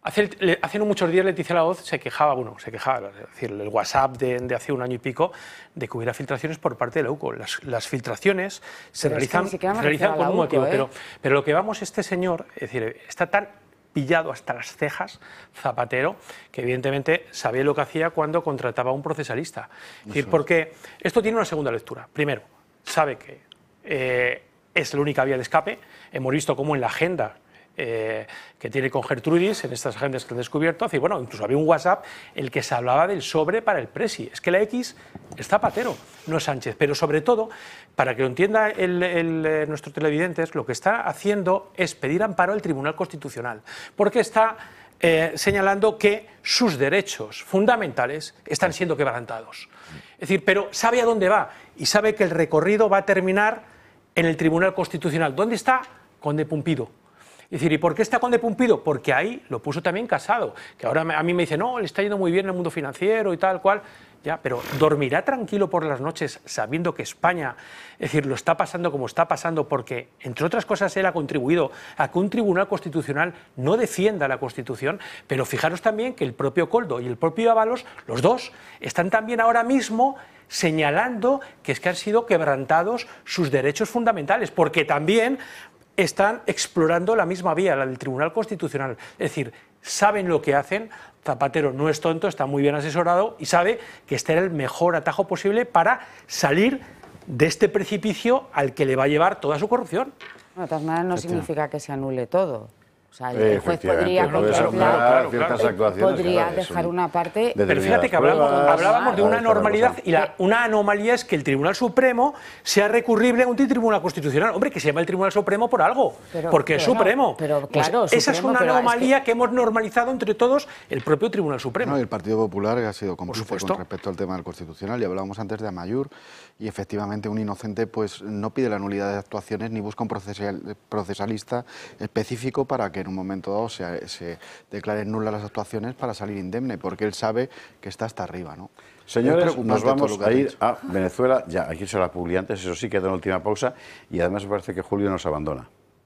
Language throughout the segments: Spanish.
Hace no muchos días Leticia Laoz se quejaba, es decir, el WhatsApp de hace un año y pico, de que hubiera filtraciones por parte de la UCO. Las filtraciones se realizan con un motivo, pero lo que vamos, este señor, es decir, está tan pillado hasta las cejas, Zapatero, que evidentemente sabía lo que hacía cuando contrataba a un procesalista. Es decir, porque esto tiene una segunda lectura. Primero, sabe que es la única vía de escape. Hemos visto cómo en la agenda que tiene con Gertrudis, en estas agendas que han descubierto, incluso había un WhatsApp en el que se hablaba del sobre para el Presi. Es que la X es Zapatero, no es Sánchez. Pero sobre todo, para que lo entienda nuestros televidentes, lo que está haciendo es pedir amparo al Tribunal Constitucional, porque está señalando que sus derechos fundamentales están siendo quebrantados. Es decir, pero sabe a dónde va y sabe que el recorrido va a terminar en el Tribunal Constitucional. ¿Dónde está? Conde Pumpido. Es decir, ¿y por qué está Conde Pumpido? Porque ahí lo puso también Casado, que ahora a mí me dice, no, le está yendo muy bien en el mundo financiero y tal cual. Ya, pero ¿dormirá tranquilo por las noches sabiendo que España, es decir, lo está pasando como está pasando? Porque, entre otras cosas, él ha contribuido a que un Tribunal Constitucional no defienda la Constitución, pero fijaros también que el propio Koldo y el propio Ábalos, los dos, están también ahora mismo señalando que es que han sido quebrantados sus derechos fundamentales, porque también están explorando la misma vía, la del Tribunal Constitucional. Es decir, saben lo que hacen. Zapatero no es tonto, está muy bien asesorado y sabe que este era el mejor atajo posible para salir de este precipicio al que le va a llevar toda su corrupción. No, de todas maneras no significa que se anule todo. O sea, el juez podría dejar una parte. Pero fíjate que hablábamos de una normalidad y una anomalía es que el Tribunal Supremo sea recurrible a un Tribunal Constitucional. Hombre, que se llama el Tribunal Supremo por algo, porque es Supremo. Pero claro, pues esa es una anomalía que hemos normalizado entre todos el propio Tribunal Supremo. No, el Partido Popular ha sido cómplice con respecto al tema del Constitucional, y hablábamos antes de Amaiur, y efectivamente un inocente pues no pide la nulidad de actuaciones ni busca un procesalista específico para que en un momento dado se declaren nulas las actuaciones para salir indemne, porque él sabe que está hasta arriba, ¿no? Señores, nos vamos a ir a Venezuela, ya, aquí se la publiqué antes, eso sí, queda en última pausa, y además me parece que Julio nos abandona.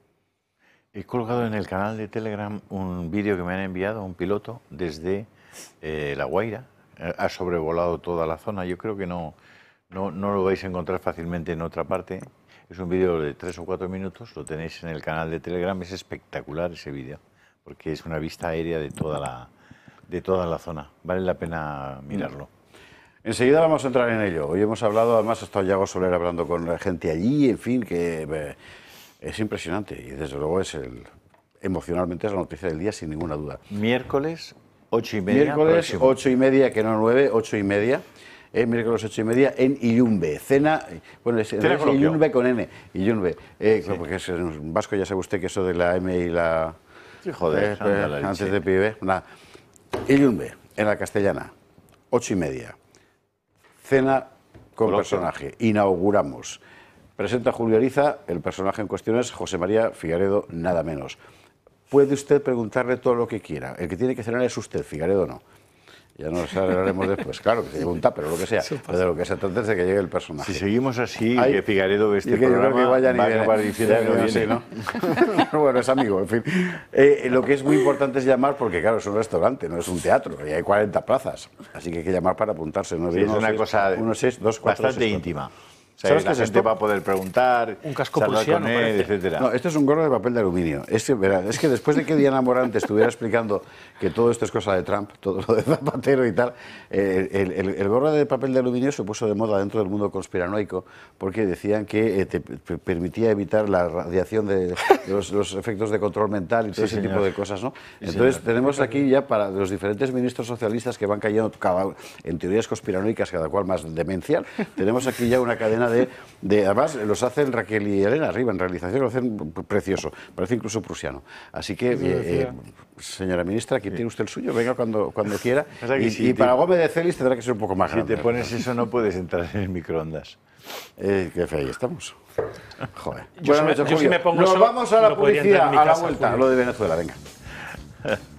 He colgado en el canal de Telegram un vídeo que me han enviado, un piloto, desde La Guaira, ha sobrevolado toda la zona, yo creo que no lo vais a encontrar fácilmente en otra parte. Es un vídeo de 3 o 4 minutos, lo tenéis en el canal de Telegram, es espectacular ese vídeo, porque es una vista aérea de toda la zona, vale la pena mirarlo. Enseguida vamos a entrar en ello. Hoy hemos hablado, además ha estado Yago Soler hablando con la gente allí, en fin, que es impresionante y desde luego emocionalmente es la noticia del día sin ninguna duda. Miércoles 8:30. Miércoles 8:30, que no 9, 8:30. Miércoles 8:30 en Illumbe. Cena, bueno, es Illumbe con N. Illumbe. Porque es, en vasco ya sabe usted que eso de la M y la... Sí, joder, antes de pibe. Illumbe, en la castellana. 8:30. Cena con personaje. Inauguramos. Presenta Julio Ariza, el personaje en cuestión es José María Figaredo, nada menos. Puede usted preguntarle todo lo que quiera. El que tiene que cenar es usted, Figaredo no. Ya nos hablaremos después, claro, que se lleve un tupper o lo que sea, pero de lo que se trata es de que llegue el personaje. Si seguimos así, que Figaredo ve este programa, yo creo que vayan va a acabar diciendo que no viene, ¿no? Bueno, es amigo, en fin. Lo que es muy importante es llamar, porque claro, es un restaurante, no es un teatro, y hay 40 plazas, así que hay que llamar para apuntarse. ¿No? Sí, es una cosa bastante íntima. O sea, la gente va a poder preguntar, un casco prusiano, etcétera. No, esto es un gorro de papel de aluminio. Es que después de que Diana Morante estuviera explicando que todo esto es cosa de Trump, todo lo de Zapatero y tal, el gorro de papel de aluminio se puso de moda dentro del mundo conspiranoico porque decían que te permitía evitar la radiación de los efectos de control mental y todo ese tipo de cosas, ¿no? Entonces tenemos aquí ya para los diferentes ministros socialistas que van cayendo en teorías conspiranoicas, cada cual más demencial, tenemos aquí ya una cadena además los hacen Raquel y Elena arriba en realización, lo hacen precioso, parece incluso prusiano. Así que, señora ministra, aquí tiene usted el suyo, venga cuando quiera. Y para Gómez de Celis tendrá que ser un poco más grande. Si te pones eso no puedes entrar en el microondas. Qué fe, ahí estamos. Joder. Yo si me pongo Nos eso, vamos a la no podría publicidad, entrar en mi a la casa, vuelta, Julio. lo de Venezuela, venga.